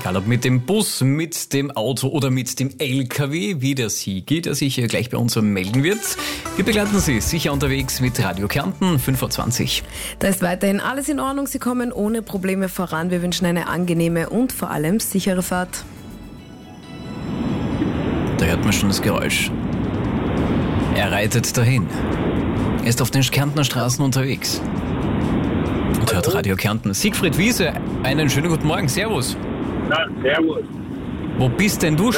Egal ob mit dem Bus, mit dem Auto oder mit dem LKW, wie der Sigi, der sich gleich bei uns melden wird. Wir begleiten Sie sicher unterwegs mit Radio Kärnten, 5:20 Uhr. Da ist weiterhin alles in Ordnung. Sie kommen ohne Probleme voran. Wir wünschen eine angenehme und vor allem sichere Fahrt. Da hört man schon das Geräusch. Er reitet dahin. Er ist auf den Kärntner Straßen unterwegs. Und hört Radio Kärnten. Siegfried Wiese, einen schönen guten Morgen. Servus. Na, servus. Wo bist denn du